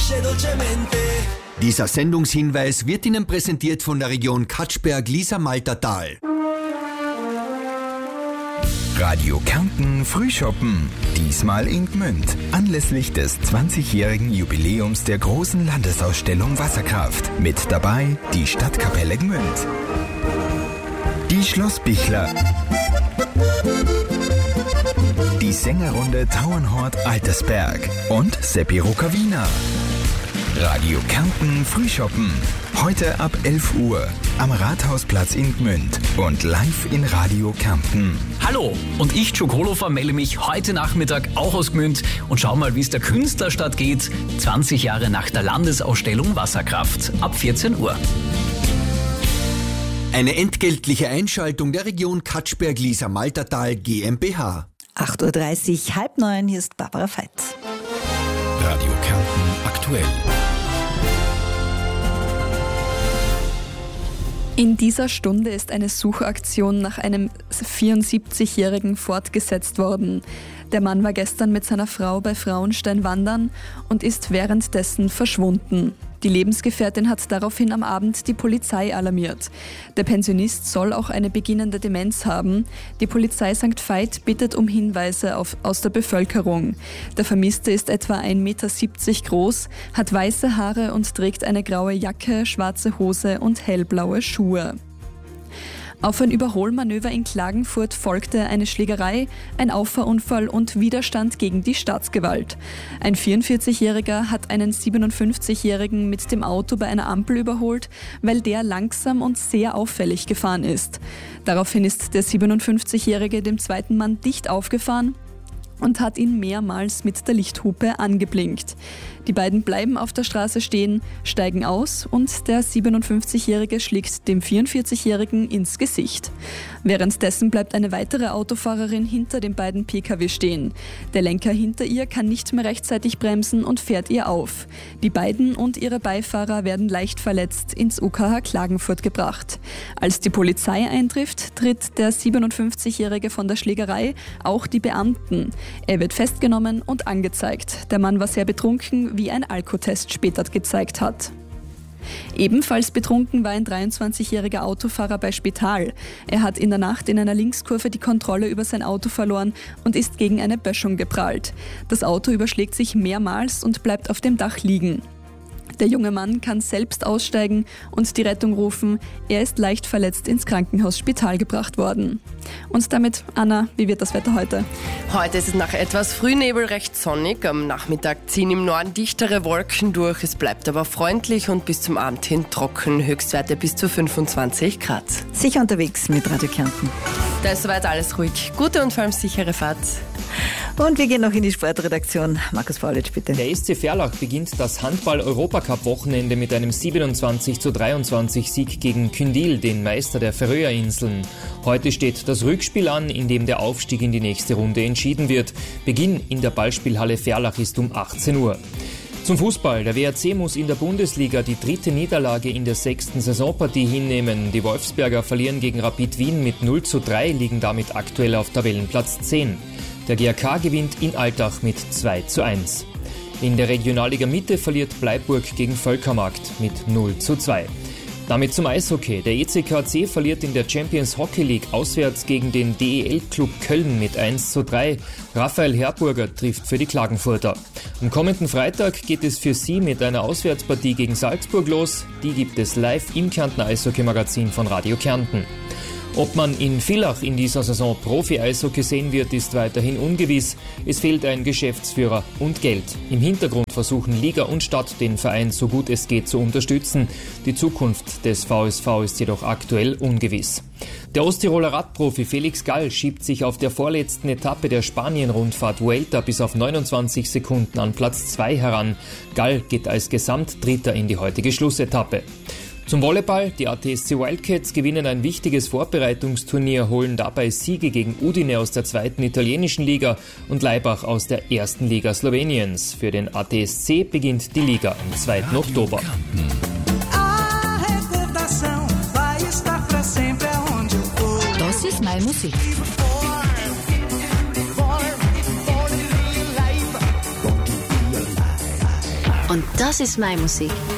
dolce, dolcemente. Dieser Sendungshinweis wird Ihnen präsentiert von der Region Katschberg-Lisa-Maltertal. Radio Kärnten Frühschoppen. Diesmal in Gmünd. Anlässlich des 20-jährigen Jubiläums der großen Landesausstellung Wasserkraft. Mit dabei die Stadtkapelle Gmünd, die Schlossbichler, die Sängerrunde Tauernhort Altersberg und Seppi Rukavina. Radio Kärnten Frühschoppen. Heute ab 11 Uhr am Rathausplatz in Gmünd und live in Radio Kärnten. Hallo, und ich, Joe Kolofer, melde mich heute Nachmittag auch aus Gmünd und schau mal, wie es der Künstlerstadt geht. 20 Jahre nach der Landesausstellung Wasserkraft. Ab 14 Uhr. Eine entgeltliche Einschaltung der Region Katschberg-Lisa-Maltertal GmbH. 8.30 Uhr, 8:30, hier ist Barbara Veit. Radio Kärnten aktuell. In dieser Stunde ist eine Suchaktion nach einem 74-Jährigen fortgesetzt worden. Der Mann war gestern mit seiner Frau bei Frauenstein wandern und ist währenddessen verschwunden. Die Lebensgefährtin hat daraufhin am Abend die Polizei alarmiert. Der Pensionist soll auch eine beginnende Demenz haben. Die Polizei St. Veit bittet um Hinweise aus der Bevölkerung. Der Vermisste ist etwa 1,70 Meter groß, hat weiße Haare und trägt eine graue Jacke, schwarze Hose und hellblaue Schuhe. Auf ein Überholmanöver in Klagenfurt folgte eine Schlägerei, ein Auffahrunfall und Widerstand gegen die Staatsgewalt. Ein 44-Jähriger hat einen 57-Jährigen mit dem Auto bei einer Ampel überholt, weil der langsam und sehr auffällig gefahren ist. Daraufhin ist der 57-Jährige dem zweiten Mann dicht aufgefahren und hat ihn mehrmals mit der Lichthupe angeblinkt. Die beiden bleiben auf der Straße stehen, steigen aus und der 57-Jährige schlägt dem 44-Jährigen ins Gesicht. Währenddessen bleibt eine weitere Autofahrerin hinter den beiden Pkw stehen. Der Lenker hinter ihr kann nicht mehr rechtzeitig bremsen und fährt ihr auf. Die beiden und ihre Beifahrer werden leicht verletzt ins UKH Klagenfurt gebracht. Als die Polizei eintrifft, tritt der 57-Jährige von der Schlägerei auch die Beamten. Er wird festgenommen und angezeigt. Der Mann war sehr betrunken, wie ein Alkotest später gezeigt hat. Ebenfalls betrunken war ein 23-jähriger Autofahrer bei Spital. Er hat in der Nacht in einer Linkskurve die Kontrolle über sein Auto verloren und ist gegen eine Böschung geprallt. Das Auto überschlägt sich mehrmals und bleibt auf dem Dach liegen. Der junge Mann kann selbst aussteigen und die Rettung rufen. Er ist leicht verletzt ins Krankenhaus Spital gebracht worden. Und damit, Anna, wie wird das Wetter heute? Heute ist es nach etwas Frühnebel recht sonnig. Am Nachmittag ziehen im Norden dichtere Wolken durch. Es bleibt aber freundlich und bis zum Abend hin trocken. Höchstwerte bis zu 25 Grad. Sicher unterwegs mit Radio Kärnten. Da ist soweit alles ruhig. Gute und vor allem sichere Fahrt. Und wir gehen noch in die Sportredaktion. Markus Paulitsch, bitte. Der SC Verlach beginnt das Handball-Europacup-Wochenende mit einem 27:23 Sieg gegen Kündil, den Meister der Färöerinseln. Heute steht das Rückspiel an, in dem der Aufstieg in die nächste Runde entschieden wird. Beginn in der Ballspielhalle Verlach ist um 18 Uhr. Zum Fußball. Der WRC muss in der Bundesliga die 3. Niederlage in der 6. Saisonpartie hinnehmen. Die Wolfsberger verlieren gegen Rapid Wien mit 0:3, liegen damit aktuell auf Tabellenplatz 10. Der GAK gewinnt in Altach mit 2:1. In der Regionalliga Mitte verliert Bleiburg gegen Völkermarkt mit 0:2. Damit zum Eishockey. Der ECKC verliert in der Champions Hockey League auswärts gegen den DEL-Club Köln mit 1:3. Raphael Herburger trifft für die Klagenfurter. Am kommenden Freitag geht es für sie mit einer Auswärtspartie gegen Salzburg los. Die gibt es live im Kärntner Eishockey-Magazin von Radio Kärnten. Ob man in Villach in dieser Saison Profi-Eishockey sehen wird, ist weiterhin ungewiss. Es fehlt ein Geschäftsführer und Geld. Im Hintergrund versuchen Liga und Stadt, den Verein so gut es geht zu unterstützen. Die Zukunft des VSV ist jedoch aktuell ungewiss. Der Osttiroler Radprofi Felix Gall schiebt sich auf der vorletzten Etappe der Spanien-Rundfahrt Vuelta bis auf 29 Sekunden an Platz 2 heran. Gall geht als Gesamtdritter in die heutige Schlussetappe. Zum Volleyball. Die ATSC Wildcats gewinnen ein wichtiges Vorbereitungsturnier, holen dabei Siege gegen Udine aus der 2. italienischen Liga und Laibach aus der 1. Liga Sloweniens. Für den ATSC beginnt die Liga am 2. Oktober. Das ist meine Musik. Und das ist meine Musik.